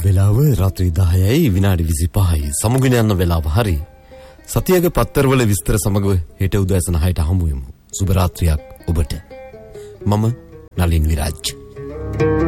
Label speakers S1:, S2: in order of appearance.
S1: වෙලාව රාත්‍රී 10යි විනාඩි 25යි. සමුගෙන යන වෙලාව හරි. සතියක පත්තරවල විස්තර සමග හෙට උදෑසන 6ට හමු වෙමු. සුබ රාත්‍රියක් ඔබට. මම නලින් විරාජ්.